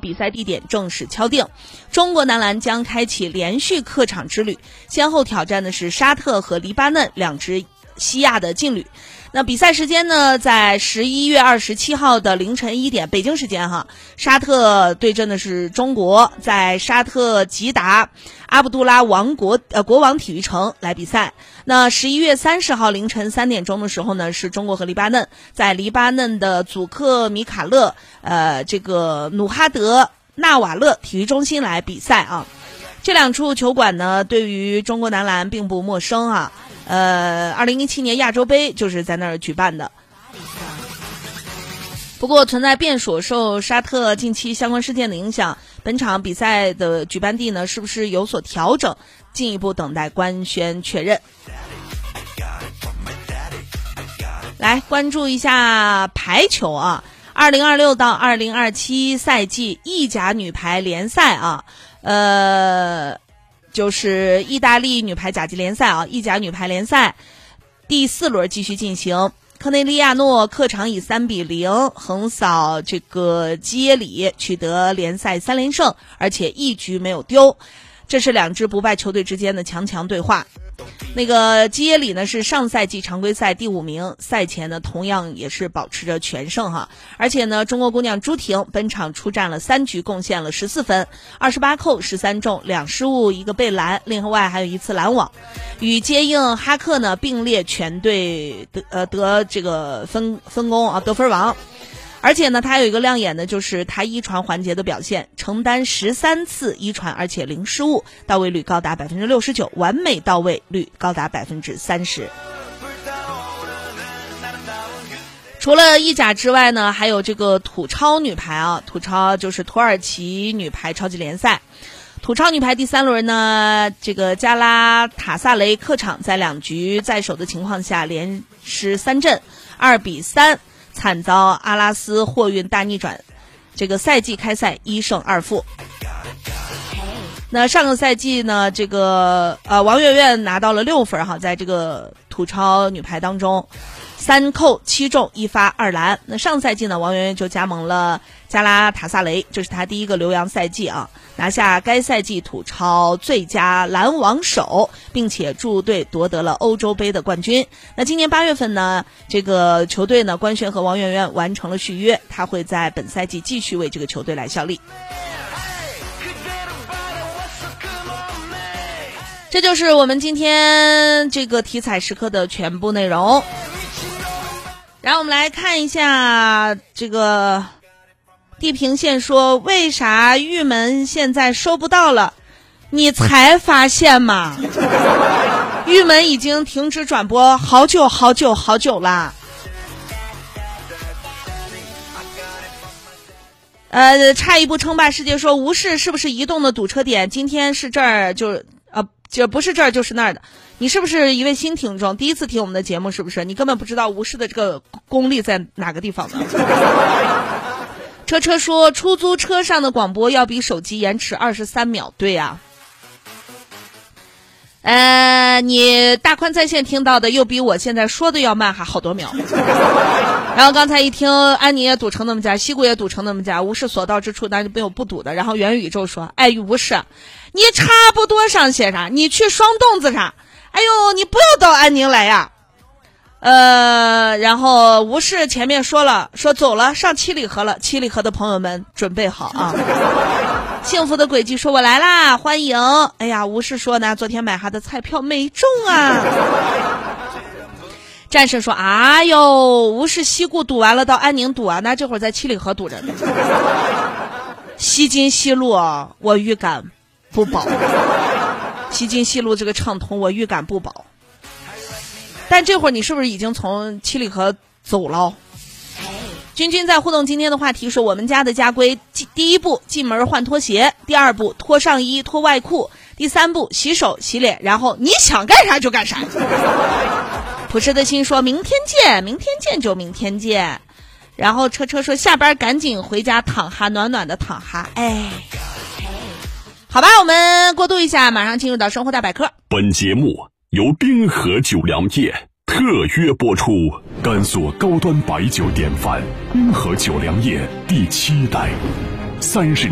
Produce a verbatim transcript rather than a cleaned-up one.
比赛地点正式敲定，中国男篮将开启连续客场之旅，先后挑战的是沙特和黎巴嫩两支西亚的劲旅。那比赛时间呢，在十一月二十七号的凌晨一点，北京时间哈，沙特对阵的是中国，在沙特吉达阿卜杜拉王国呃国王体育城来比赛。那十一月三十号凌晨三点钟的时候呢，是中国和黎巴嫩在黎巴嫩的祖克米卡勒呃这个努哈德纳瓦勒体育中心来比赛啊。这两处球馆呢，对于中国男篮并不陌生啊。呃，二零一七年亚洲杯就是在那儿举办的。不过存在变数，受沙特近期相关事件的影响，本场比赛的举办地呢是不是有所调整，进一步等待官宣确认。来关注一下排球啊，二零二六到二零二七赛季意甲女排联赛啊，呃。就是意大利女排甲级联赛啊，意甲女排联赛第四轮继续进行。科内利亚诺客场以三比零横扫这个基耶里，取得联赛三连胜，而且一局没有丢。这是两支不败球队之间的强强对话。那个基耶里呢是上赛季常规赛第五名，赛前呢同样也是保持着全胜哈。而且呢，中国姑娘朱婷本场出战了三局，贡献了十四分，二十八扣十三中，两失误一个被拦，另外还有一次拦网，与接应哈克呢并列全队得呃得这个分分工啊得分王。而且呢，他还有一个亮眼的，就是他一传环节的表现，承担十三次一传，而且零失误，到位率高达百分之六十九，完美到位率高达百分之三十。除了意甲之外呢，还有这个土超女排啊，土超就是土耳其女排超级联赛。土超女排第三轮呢，这个加拉塔萨雷客场在两局在手的情况下连失三振，二比三。惨遭阿拉斯货运大逆转，这个赛季开赛一胜二负。那上个赛季呢，这个呃王媛媛拿到了六分哈，在这个土超女排当中，三扣七中一发二篮。那上赛季呢，王媛媛就加盟了加拉塔萨雷，这是她第一个留洋赛季啊，拿下该赛季土超最佳拦网手，并且助队夺得了欧洲杯的冠军。那今年八月份呢，这个球队呢官宣和王媛媛完成了续约，她会在本赛季继续为这个球队来效力。这就是我们今天这个体彩时刻的全部内容。然后我们来看一下这个地平线说，为啥玉门现在收不到了？你才发现嘛？玉门已经停止转播好久好久好久啦。呃，差一步称霸世界说，无视是不是移动的堵车点？今天是这儿就呃就不是这儿就是那儿的。你是不是一位新听众，第一次听我们的节目？是不是你根本不知道无视的这个功力在哪个地方呢？车车说，出租车上的广播要比手机延迟二十三秒。对呀、啊，呃，你大宽在线听到的又比我现在说的要慢，还好多秒。然后刚才一听安妮也堵成那么家，西谷也堵成那么家，无视所到之处那就没有不堵的。然后元宇宙说，哎，无视，你差不多上写啥？你去双洞子上。哎呦，你不要到安宁来呀！呃，然后无视前面说了，说走了，上七里河了。七里河的朋友们准备好啊！幸福的轨迹说，我来啦，欢迎！哎呀，无视说呢，昨天买下的彩票没中啊！战士说，哎呦，无视西固堵完了，到安宁堵啊，那这会儿在七里河堵着呢。西津西路，我预感不保。西津西路这个畅通，我预感不保。但这会儿你是不是已经从七里河走了？君君在互动今天的话题说，我们家的家规，第一步进门换拖鞋，第二步脱上衣脱外裤，第三步洗手洗脸，然后你想干啥就干啥。朴实的心说，明天见，明天见就明天见。然后车车说，下班赶紧回家躺哈，暖暖的躺哈。哎，好吧，我们过渡一下，马上进入到生活大百科。 本节目由冰河酒粮业特约播出，甘肃高端白酒典范冰河酒粮业第七代，三十